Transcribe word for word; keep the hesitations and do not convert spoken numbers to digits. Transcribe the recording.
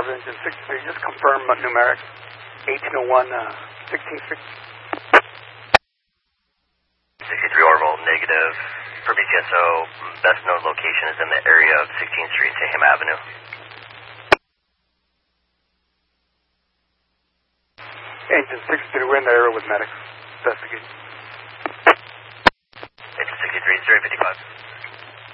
fifty-five, engine sixty-three, just confirm uh, numeric, eighteen oh one, uh, sixteen sixty. sixty-three orbital, negative. For B T S O, best known location is in the area of sixteenth Street, Saham Avenue. Engine sixty-three, we're in the area with medics. Investigate. Engine sixty-three, zero fifty-five.